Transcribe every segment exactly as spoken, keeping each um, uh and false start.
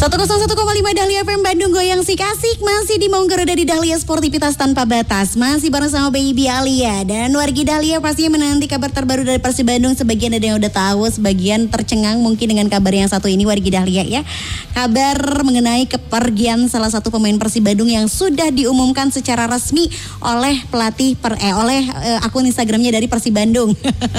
seratus satu koma lima Dahlia F M Bandung goyang si kasih. Masih di Maung Garuda di Dahlia Sportivitas tanpa batas. Masih bareng sama Baby Alia. Dan wargi Dahlia pastinya menanti kabar terbaru dari Persib Bandung. Sebagian ada yang udah tahu, sebagian tercengang mungkin dengan kabar yang satu ini wargi Dahlia ya. Kabar mengenai kepergian salah satu pemain Persib Bandung yang sudah diumumkan secara resmi oleh pelatih per, eh, oleh eh, akun Instagramnya dari Persib Bandung.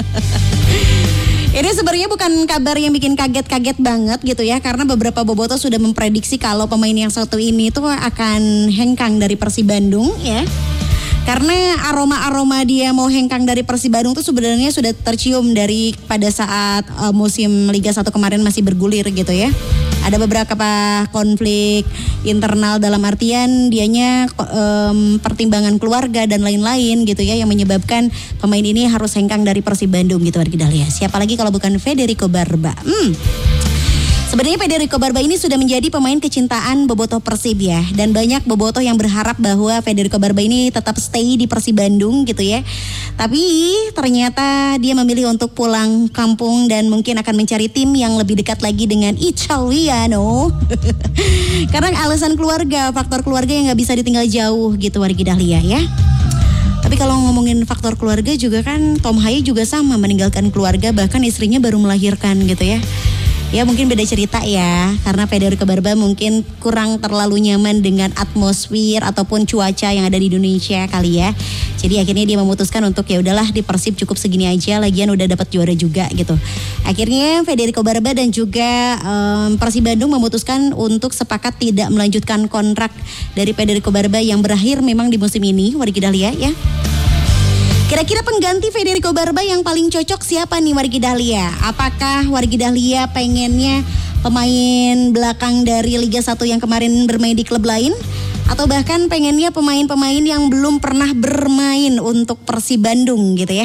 Ini sebenarnya bukan kabar yang bikin kaget-kaget banget gitu ya, karena beberapa bobotoh sudah memprediksi kalau pemain yang satu ini tuh akan hengkang dari Persib Bandung ya. Karena aroma-aroma dia mau hengkang dari Persib Bandung tuh sebenarnya sudah tercium dari pada saat uh, musim Liga satu kemarin masih bergulir gitu ya. Ada beberapa konflik internal dalam artian dianya um, pertimbangan keluarga dan lain-lain gitu ya yang menyebabkan pemain ini harus hengkang dari Persib Bandung gitu warga Dahlia. Siapa lagi kalau bukan Federico Barba. Hmm. Sebenarnya Federico Barba ini sudah menjadi pemain kecintaan bobotoh Persib ya. Dan banyak bobotoh yang berharap bahwa Federico Barba ini tetap stay di Persib Bandung gitu ya. Tapi ternyata dia memilih untuk pulang kampung dan mungkin akan mencari tim yang lebih dekat lagi dengan Italiano. Karena alasan keluarga, faktor keluarga yang gak bisa ditinggal jauh gitu warga Dahlia ya. Tapi kalau ngomongin faktor keluarga juga kan Tom Haye juga sama meninggalkan keluarga, bahkan istrinya baru melahirkan gitu ya. Ya mungkin beda cerita ya, karena Federico Barba mungkin kurang terlalu nyaman dengan atmosfer ataupun cuaca yang ada di Indonesia kali ya. Jadi akhirnya dia memutuskan untuk ya udahlah di Persib cukup segini aja, lagian udah dapat juara juga gitu. Akhirnya Federico Barba dan juga um, Persib Bandung memutuskan untuk sepakat tidak melanjutkan kontrak dari Federico Barba yang berakhir memang di musim ini, wargi Dahlia ya. Kira-kira pengganti Federico Barba yang paling cocok siapa nih wargi Dahlia? Apakah wargi Dahlia pengennya pemain belakang dari Liga satu yang kemarin bermain di klub lain? Atau bahkan pengennya pemain-pemain yang belum pernah bermain untuk Persib Bandung gitu ya?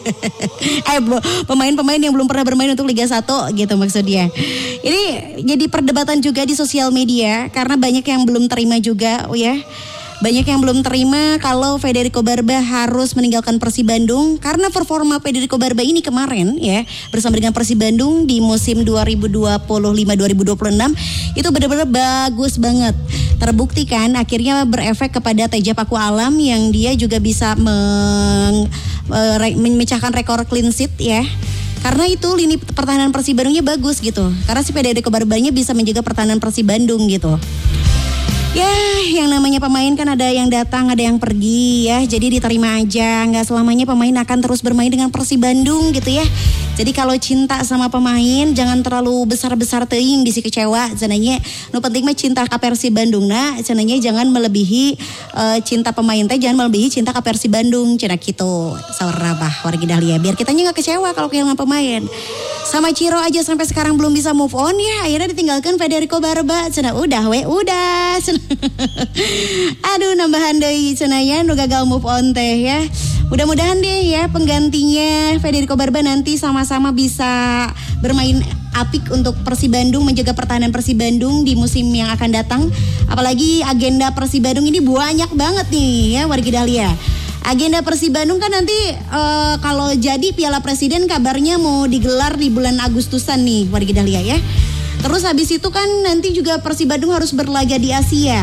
eh pemain-pemain yang belum pernah bermain untuk Liga satu gitu maksudnya. Ini jadi perdebatan juga di sosial media karena banyak yang belum terima juga oh ya. Banyak yang belum terima kalau Federico Barba harus meninggalkan Persib Bandung karena performa Federico Barba ini kemarin ya bersama dengan Persib Bandung di musim dua ribu dua puluh lima dua ribu dua puluh enam itu benar-benar bagus banget. Terbukti kan akhirnya berefek kepada Teja Paku Alam yang dia juga bisa meng, uh, memecahkan rekor clean sheet ya. Karena itu lini pertahanan Persib Bandungnya bagus gitu. Karena si Federico Barbanya bisa menjaga pertahanan Persib Bandung gitu. Ya, yang namanya pemain kan ada yang datang, ada yang pergi ya. Jadi diterima aja, nggak selamanya pemain akan terus bermain dengan Persib Bandung gitu ya. Jadi kalau cinta sama pemain jangan terlalu besar-besar teuing bisi kecewa. Cenanya nu penting mah cinta ka Persib Bandung nah, cenanya jangan melebihi uh, cinta pemain teh jangan melebihi cinta ka Persib Bandung cenah kitu. Saurabah wargi Dahlia biar kitanya nggak kecewa kalau kehilangan pemain. Sama Ciro aja sampai sekarang belum bisa move on ya, akhirnya ditinggalkan Federico Barba. Cenah udah we udah. Aduh nambahan deui cenanya nu gagal move on teh ya. Mudah-mudahan deh ya penggantinya Federico Barba nanti sama-sama bisa bermain apik untuk Persib Bandung, menjaga pertahanan Persib Bandung di musim yang akan datang. Apalagi agenda Persib Bandung ini banyak banget nih ya wargi Dahlia. Agenda Persib Bandung kan nanti uh, kalau jadi Piala Presiden kabarnya mau digelar di bulan Agustusan nih wargi Dahlia ya. Terus habis itu kan nanti juga Persib Bandung harus berlaga di Asia.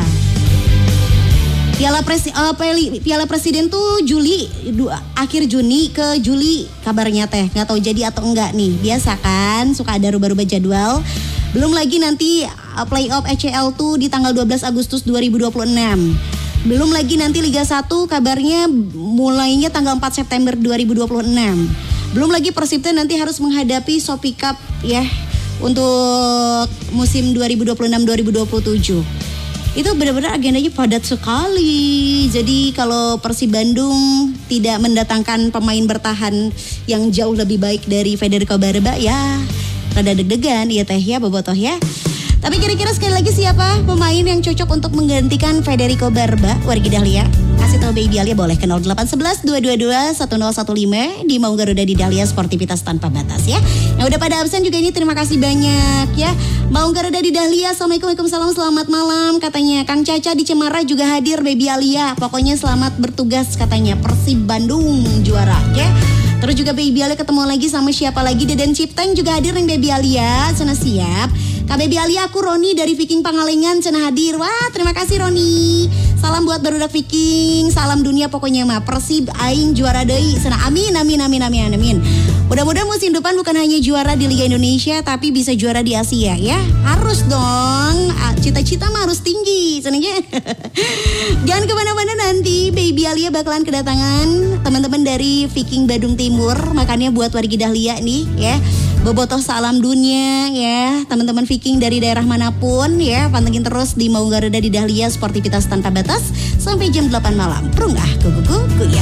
Piala, Presi, uh, Piala Presiden tuh Juli, du, akhir Juni ke Juli kabarnya teh. Gak tahu jadi atau enggak nih. Biasa kan suka ada rubah-rubah jadwal. Belum lagi nanti uh, playoff E C L tuh di tanggal dua belas Agustus dua ribu dua puluh enam. Belum lagi nanti Liga satu kabarnya mulainya tanggal empat September dua ribu dua puluh enam. Belum lagi Persib nanti harus menghadapi Shopee Cup ya untuk musim dua ribu dua puluh enam dua ribu dua puluh tujuh. Itu benar-benar agendanya padat sekali. Jadi kalau Persib Bandung tidak mendatangkan pemain bertahan yang jauh lebih baik dari Federico Barba ya rada deg-degan ya teh ya bobotoh ya. Tapi kira-kira sekali lagi siapa pemain yang cocok untuk menggantikan Federico Barba wargi Dahlia? Kasih tahu Baby Alia boleh ke nol delapan satu satu dua dua dua satu nol satu lima di Maung Garuda di Dahlia Sportivitas tanpa batas ya. Yang udah pada absen juga ini terima kasih banyak ya. Maung Garuda di Dahlia, Assalamualaikum, waalaikumsalam, selamat malam katanya. Kang Caca di Cemara juga hadir Baby Alia. Pokoknya selamat bertugas katanya. Persib Bandung juara ya. Terus juga Baby Alia ketemu lagi sama siapa lagi, Deden Cipteng juga hadir yang Baby Alia. Sana siap. Kak Baby Alia, aku Roni dari Viking Pangalengan, cenah hadir. Wah, terima kasih Roni. Salam buat barudak Viking, salam dunia pokoknya mah. Persib aing juara deui. Cenah amin amin amin amin amin. Mudah-mudahan musim depan bukan hanya juara di Liga Indonesia tapi bisa juara di Asia ya. Harus dong. Cita-cita mah harus tinggi cenanya. Jangan kemana-mana, nanti Baby Alia bakalan kedatangan teman-teman dari Viking Badung Timur. Makanya buat wargi Dahlia nih ya, bobotoh salam dunia ya, teman-teman Viking dari daerah manapun ya, pantengin terus di Maung Garuda di Dahlia, sportivitas tanpa batas sampai jam delapan malam. Prunggah kuku kuku ya.